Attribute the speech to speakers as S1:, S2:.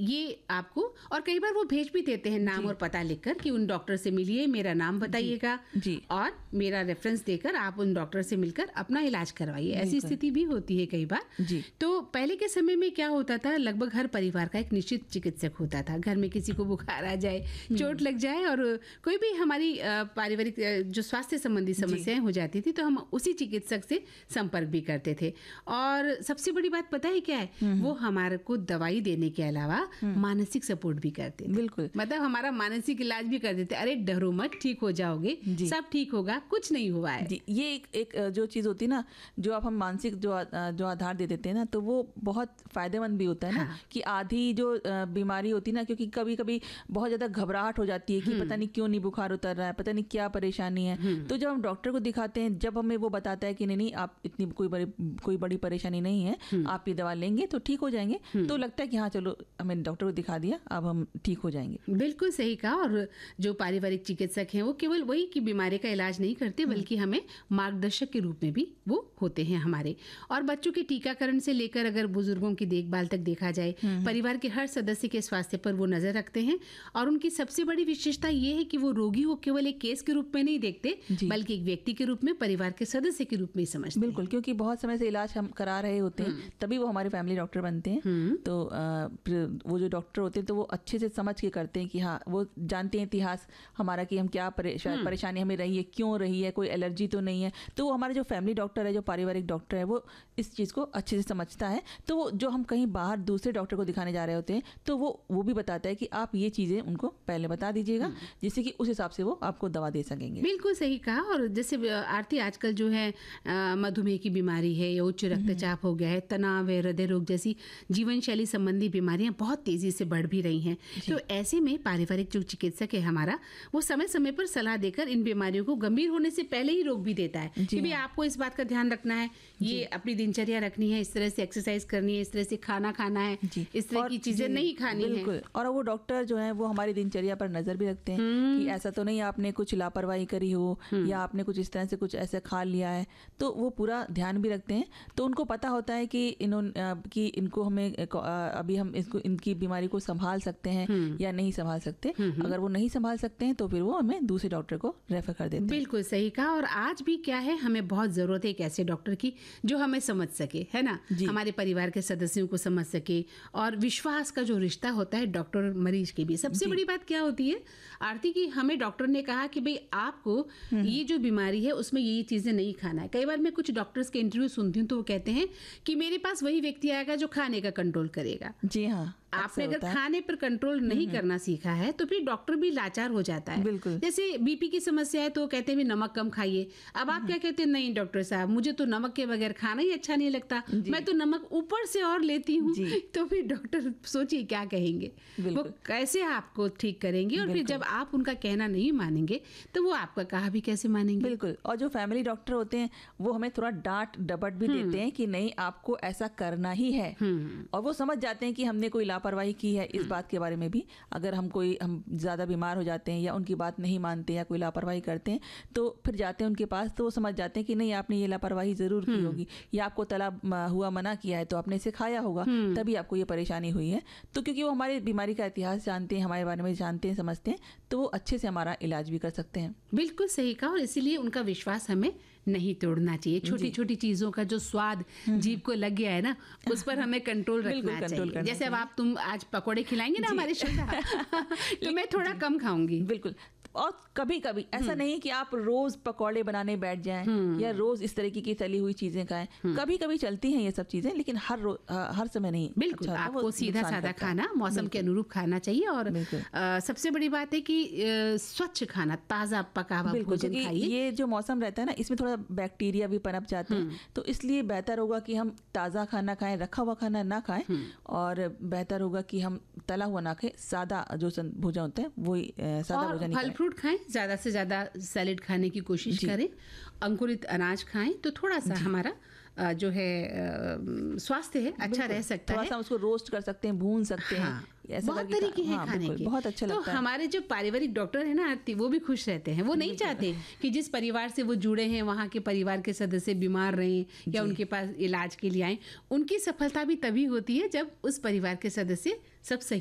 S1: ये आपको, और कई बार वो भेज भी देते हैं नाम और पता लिखकर कि उन डॉक्टर से मिलिए, मेरा नाम बताइएगा
S2: जी।
S1: और मेरा रेफरेंस देकर आप उन डॉक्टर से मिलकर अपना इलाज करवाइए। ऐसी स्थिति भी होती है कई बार
S2: जी।
S1: तो पहले के समय में क्या होता था, लगभग हर परिवार का एक निश्चित चिकित्सक होता था। घर में किसी को बुखार आ जाए, चोट लग जाए और कोई भी हमारी पारिवारिक जो स्वास्थ्य संबंधी समस्याएं हो जाती थी तो हम उसी चिकित्सक से संपर्क भी करते थे। और सबसे बड़ी बात पता है क्या है, वो हमारे को दवाई देने के अलावा मानसिक सपोर्ट भी करते थे।
S2: बिल्कुल,
S1: मतलब हमारा मानसिक इलाज भी कर देते। अरे डरो मत, ठीक हो जाओगे, सब ठीक होगा, कुछ नहीं हुआ है
S2: जी। ये एक जो चीज़ होती है ना, जो आप हम मानसिक जो आधार दे देते हैं ना, तो वो बहुत फायदेमंद भी होता है ना। कि आधी जो बीमारी होती है ना, क्योंकि कभी कभी बहुत ज़्यादा घबराहट हो जाती है कि पता नहीं क्यों नहीं बुखार उतर रहा है, पता नहीं क्या परेशानी है। तो जब हम डॉक्टर को दिखाते हैं, जब हमें वो बताता है कि नहीं आप इतनी कोई बड़ी परेशानी नहीं है, आप ये दवा लेंगे तो ठीक हो जाएंगे, तो लगता है कि हाँ चलो हमें डॉक्टर को दिखा दिया, अब हम ठीक हो जाएंगे।
S1: बिल्कुल सही कहा। और जो पारिवारिक चिकित्सक हैं वो केवल वही की बीमारी का इलाज नहीं करते, बल्कि हमें मार्गदर्शक के रूप में भी वो होते हैं हमारे। और बच्चों के टीकाकरण से लेकर अगर बुजुर्गों की देखभाल तक देखा जाए, परिवार के हर सदस्य के स्वास्थ्य पर वो नजर रखते हैं। और उनकी सबसे बड़ी विशेषता ये है कि वो रोगी को केवल एक केस के रूप में नहीं देखते, बल्कि एक व्यक्ति के रूप में, परिवार के सदस्य के रूप में समझते हैं।
S2: बिल्कुल, क्योंकि बहुत समय से इलाज हम करा रहे होते हैं, तभी वो हमारे फैमिली डॉक्टर बनते हैं। तो वो जो डॉक्टर होते हैं तो वो अच्छे से समझ के करते हैं कि हाँ वो जानते हैं इतिहास हमारा कि हम क्या परेशानी हमें रही है, क्यों रही है, कोई एलर्जी तो नहीं है। तो वो हमारे जो फैमिली डॉक्टर है, जो पारिवारिक डॉक्टर है, वो इस चीज़ को अच्छे से समझता है। तो वो जो हम कहीं बाहर दूसरे डॉक्टर को दिखाने जा रहे होते हैं, तो वो भी बताता है कि आप ये चीज़ें उनको पहले बता दीजिएगा, जिससे कि उस हिसाब से वो आपको दवा दे सकेंगे।
S1: बिल्कुल सही कहा। और जैसे आरती आजकल जो है मधुमेह की बीमारी है या उच्च रक्तचाप हो गया है, तनाव है, हृदय रोग जैसी जीवन शैली संबंधी बीमारियां बहुत तेजी से बढ़ भी रही हैं। तो ऐसे में पारिवारिक जो चिकित्सक है हमारा, वो समय समय पर सलाह देकर इन बीमारियों को गंभीर होने से पहले ही रोक भी देता है कि भाई आपको इस बात का ध्यान रखना है, ये अपनी दिनचर्या रखनी है, इस तरह से एक्सरसाइज करनी है, इस तरह से खाना खाना है, इस तरह की चीजें नहीं खानी है।
S2: और वो डॉक्टर जो है वो हमारी दिनचर्या पर नजर भी रखते हैं कि ऐसा तो नहीं आपने कुछ लापरवाही करी हो या आपने कुछ इस तरह से कुछ ऐसे खा लिया है, तो वो पूरा ध्यान भी रखते हैं। तो उनको पता होता है कि इनको हमें अभी हम इसको इनकी बीमारी को संभाल सकते हैं या नहीं संभाल सकते। अगर वो नहीं संभाल सकते हैं तो फिर वो हमें दूसरे डॉक्टर को रेफर कर देते हैं।
S1: बिल्कुल सही कहा। और आज भी क्या है, हमें बहुत जरूरत है एक ऐसे डॉक्टर की जो हमें समझ सके, है ना, हमारे परिवार के सदस्यों को समझ सके। और विश्वास का जो रिश्ता होता है डॉक्टर और मरीज के भी, सबसे बड़ी बात क्या होती है आरती की, हमें डॉक्टर ने कहा कि भाई आपको ये जो बीमारी है उसमें ये चीजें नहीं खाना है। कई बार मैं कुछ डॉक्टर्स के इंटरव्यू सुनती हूँ तो वो कहते हैं कि मेरे पास वही व्यक्ति आएगा जो खाने का कंट्रोल करेगा।
S2: जी हाँ,
S1: आपने अगर खाने पर कंट्रोल नहीं करना सीखा है तो फिर डॉक्टर भी लाचार हो जाता है।
S2: बिल्कुल।
S1: जैसे बीपी की समस्या है तो कहते हैं भी नमक कम खाइए। अब आप क्या कहते हैं, नहीं डॉक्टर साहब मुझे तो नमक के बगैर खाना ही अच्छा नहीं लगता, मैं तो नमक ऊपर से और लेती हूँ। तो फिर डॉक्टर सोचिए क्या कहेंगे, वो कैसे आपको ठीक करेंगे। और फिर जब आप उनका कहना नहीं मानेंगे तो वो आपका कहा भी कैसे मानेंगे।
S2: बिल्कुल। और जो फैमिली डॉक्टर होते हैं वो हमें थोड़ा डांट डपट भी देते हैं कि नहीं आपको ऐसा करना ही है। और वो समझ जाते हैं कि हमने कोई लापरवाही की है। इस बात के बारे में भी अगर हम ज़्यादा बीमार हो जाते हैं या उनकी बात नहीं मानते या कोई लापरवाही करते हैं तो फिर जाते हैं उनके पास, तो वो समझ जाते हैं कि नहीं आपने ये लापरवाही ज़रूर की होगी या आपको तला हुआ मना किया है तो आपने इसे खाया होगा, तभी आपको ये परेशानी हुई है। तो क्योंकि वो हमारी बीमारी का इतिहास जानते हैं, हमारे बारे में जानते हैं, समझते हैं, तो वो अच्छे से हमारा इलाज भी कर सकते हैं।
S1: बिल्कुल सही कहा। और इसीलिए उनका विश्वास हमें नहीं तोड़ना चाहिए। छोटी छोटी चीजों का जो स्वाद जीभ को लग गया है ना, उस पर हमें कंट्रोल रखना चाहिए। जैसे अब तुम आज पकोड़े खिलाएंगे ना हमारे श्रोता तो मैं थोड़ा कम खाऊंगी।
S2: बिल्कुल। और कभी कभी ऐसा नहीं कि आप रोज पकौड़े बनाने बैठ जाएं या रोज इस तरीके की तली हुई चीजें खाएं। कभी कभी चलती हैं ये सब चीजें, लेकिन हर समय नहीं।
S1: बिल्कुल। अच्छा, आपको सीधा साधा खाना, मौसम के अनुरूप खाना चाहिए। और सबसे बड़ी बात है कि स्वच्छ खाना, ताजा पका हुआ भोजन खाइए।
S2: ये जो मौसम रहता है ना, इसमें थोड़ा बैक्टीरिया भी पनप जाते हैं, तो इसलिए बेहतर होगा कि हम ताजा खाना खाएं, रखा हुआ खाना ना खाएं। और बेहतर होगा कि हम तला हुआ ना खाएं, सादा जो भोजन होता है वही सादा भोजन ही
S1: फ्रूट खाएं, ज्यादा से ज्यादा सैलेड खाने की कोशिश करें, अंकुरित अनाज खाएं, तो थोड़ा सा हमारा जो है स्वास्थ्य है अच्छा रह सकता है।
S2: थोड़ा सा उसको रोस्ट कर सकते हैं, भून सकते हैं। ऐसा
S1: बहुत तरीके हैं खाने के,
S2: बहुत अच्छा लगता है।
S1: तो हमारे जो पारिवारिक डॉक्टर है ना आरती, वो भी खुश रहते हैं। वो नहीं चाहते कि जिस परिवार से वो जुड़े हैं वहाँ के परिवार के सदस्य बीमार रहें या उनके पास इलाज के लिए आए। उनकी सफलता भी तभी होती है जब उस परिवार के सदस्य सब सही